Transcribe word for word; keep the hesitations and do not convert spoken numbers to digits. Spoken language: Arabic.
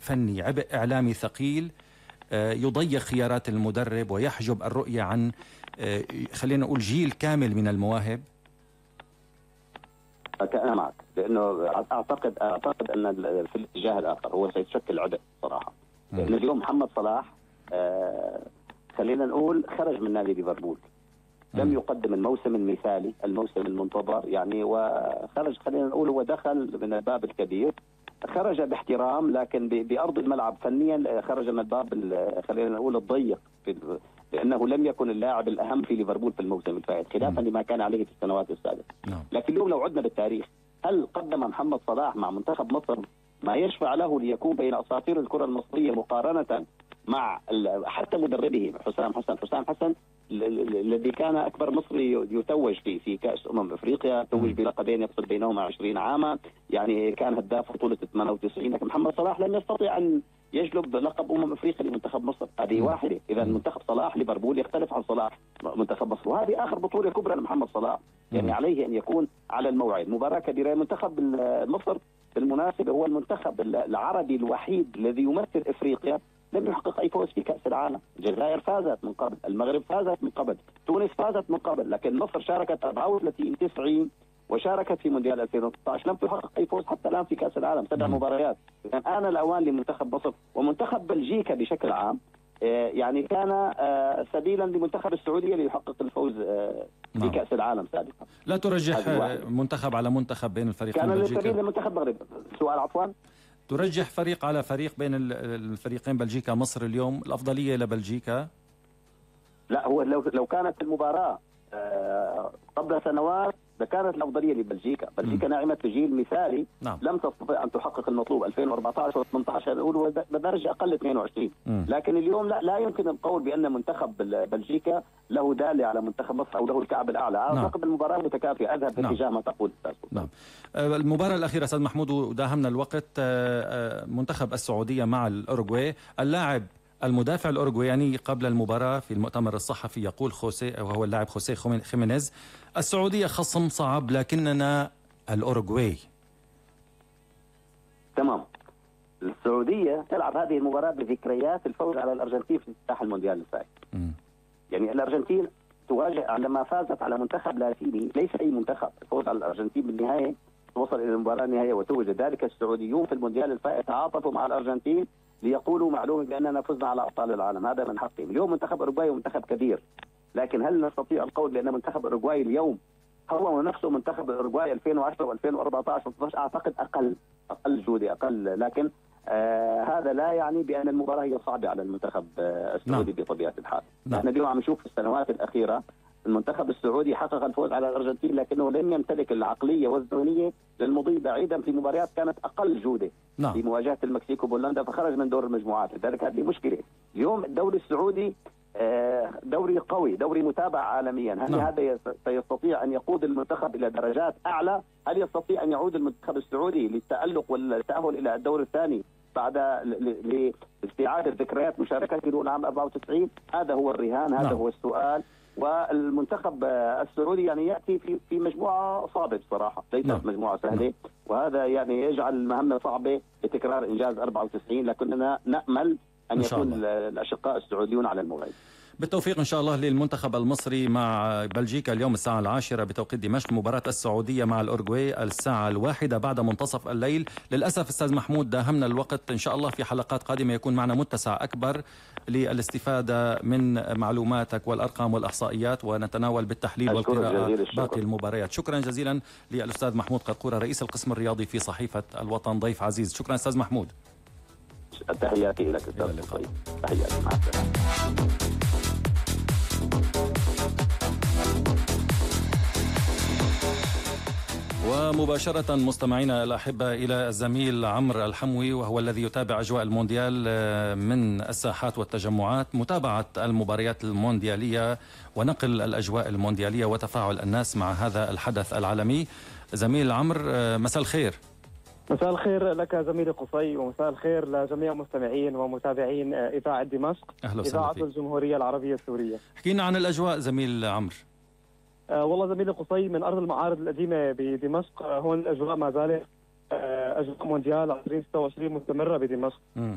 فني، عبء إعلامي ثقيل يضيق خيارات المدرب ويحجب الرؤية عن خلينا نقول جيل كامل من المواهب؟ أنا معك، لأنه أعتقد أعتقد أن في الاتجاه الآخر هو سيتشكل عبء صراحة. لأن اليوم محمد صلاح آه خلينا نقول خرج من نادي ليفربول، لم يقدم الموسم المثالي، الموسم المنتظر يعني، وخرج خلينا نقول هو دخل من الباب الكبير، خرج باحترام، لكن بأرض الملعب فنيا خرج من الباب خلينا نقول الضيق، لأنه لم يكن اللاعب الأهم في ليفربول في الموسم الفائت، خلافا لما كان عليه في السنوات السابقة. لكن اليوم لو عدنا بالتاريخ، هل قدم محمد صلاح مع منتخب مصر ما يشفع له ليكون بين أساطير الكرة المصرية مقارنة مع حتى مدربه حسام حسن حسام حسن الذي كان أكبر مصري يتوج في في كأس أمم أفريقيا، توج بلقبين يفصل بينهما عشرين عاما، يعني كان هداف بطولة ثمانية وتسعين، لكن محمد صلاح لم يستطيع أن يجلب لقب أمم أفريقيا لمنتخب مصر، هذه واحدة. إذا منتخب صلاح ليفربول يختلف عن صلاح منتخب مصر، وهذه آخر بطولة كبرى لمحمد صلاح، يعني عليه أن يكون على الموعد. مباراة كبيرة. منتخب مصر بالمناسبة هو المنتخب العربي الوحيد الذي يمثل إفريقيا لم يحقق أي فوز في كأس العالم. الجزائر فازت من قبل، المغرب فازت من قبل، تونس فازت من قبل، لكن مصر شاركت أربعة وثلاثين تسعين وشاركت في مونديال ألفين وستة عشر، لم تحقق أي فوز حتى الآن في كأس العالم، سبع مباريات. إذن آن الأوان لمنتخب مصر ومنتخب بلجيكا بشكل عام يعني كان سبيلا لمنتخب السعودية ليحقق الفوز في كأس العالم سابقا. لا ترجح منتخب على منتخب بين الفريقين؟ كان سبيل لمنتخب المغرب. سؤال عفوا، ترجح فريق على فريق بين الفريقين بلجيكا مصر اليوم، الأفضلية لبلجيكا؟ لا، هو لو لو كانت المباراة قبل سنوات كانت الأفضلية لبلجيكا. بلجيكا نعمة بجيل مثالي. نعم. لم تستطيع أن تحقق المطلوب ألفين وأربعة عشر وثمانية عشر نقول بدرجة أقل اثنين وعشرين. مم. لكن اليوم لا لا يمكن القول بأن منتخب بلجيكا له دالة على منتخب مصر أو له الكعب الأعلى. أعتقد نعم. المباراة متكافئة. أذهب باتجاه نعم. ما تقول أستاذ. نعم. المباراة الأخيرة أستاذ محمود وداهمنا الوقت، منتخب السعودية مع الأوروغواي، اللاعب المدافع الأوروغواياني قبل المباراة في المؤتمر الصحفي يقول خوسيه، وهو اللاعب خوسيه خيمينيز: السعودية خصم صعب لكننا الأوروغواي. تمام. السعودية تلعب هذه المباراة بذكريات الفوز على الأرجنتين في افتتاح المونديال الفائت. يعني الأرجنتين تواجه عندما فازت على منتخب لاتيني، ليس أي منتخب، الفوز على الأرجنتين بالنهاية وصل إلى المباراة النهائية وتوج. ذلك السعوديون في المونديال الفائت تعاطفوا مع الأرجنتين ليقولوا معلومة بأننا فزنا على أبطال العالم، هذا من حقهم. اليوم منتخب أوروغواي منتخب كبير، لكن هل نستطيع القول بأن منتخب أوروغواي اليوم هو نفسه منتخب أوروغواي ألفين وعشرة وألفين وأربعة عشر وثلاثة عشر؟ أعتقد أقل أقل جودة أقل، لكن آه هذا لا يعني بأن المباراة هي صعبة على المنتخب آه السعودي. نعم. بطبيعة الحال. نعم. نحن اليوم عم نشوف في السنوات الأخيرة المنتخب السعودي حقق الفوز على الأرجنتين، لكنه لم يمتلك العقلية والذهنية للمضي بعيدا في مباريات كانت أقل جودة. نعم. في مواجهة المكسيك وبولندا فخرج من دور المجموعات، لذلك هذه مشكلة. اليوم الدوري السعودي دوري قوي، دوري متابع عالميا. هل نعم. هذا سيستطيع أن يقود المنتخب إلى درجات أعلى؟ هل يستطيع أن يعود المنتخب السعودي للتألق والتأهل إلى الدور الثاني بعد لاستعادة ذكريات مشاركته دون عام أربعة وتسعين؟ هذا هو الرهان، هذا نعم. هو السؤال. والمنتخب السعودي يعني يأتي في في مجموعة صعبة بصراحة، ليست نعم. مجموعة سهلة. نعم. وهذا يعني يجعل المهمة صعبة لتكرار إنجاز أربعة وتسعين، لكننا نأمل أن يكون الأشقاء السعوديون على الموعد. بالتوفيق إن شاء الله للمنتخب المصري مع بلجيكا اليوم الساعة العاشرة بتوقيت دمشق. مباراة السعودية مع الأوروغواي الساعة الواحدة بعد منتصف الليل. للأسف أستاذ محمود داهمنا الوقت، إن شاء الله في حلقات قادمة يكون معنا متسع أكبر للاستفادة من معلوماتك والأرقام والإحصائيات، ونتناول بالتحليل والقراءة باقي المباريات. شكرا جزيلا للأستاذ محمود قرقورة رئيس القسم الرياضي في صحيفة الوطن، ضيف عزيز. شكرا أستاذ محمود. تحياتي لك أستاذ. تحياتي، مع السلامة. ومباشرة مستمعينا الأحبة إلى الزميل عمرو الحموي، وهو الذي يتابع أجواء المونديال من الساحات والتجمعات، متابعة المباريات المونديالية ونقل الأجواء المونديالية وتفاعل الناس مع هذا الحدث العالمي. زميل عمرو، مساء الخير. مساء الخير لك زميلي قصي، ومساء الخير لجميع مستمعين ومتابعين إذاعة دمشق، أهلا وسهلا إذاعة فيك. الجمهورية العربية السورية. حكينا عن الأجواء زميل عمرو. آه والله زميلي قصي، من أرض المعارض القديمة بدمشق، آه هون الأجواء ما زالت آه أجواء مونديال ألفين وستة وعشرين مستمرة بدمشق. م.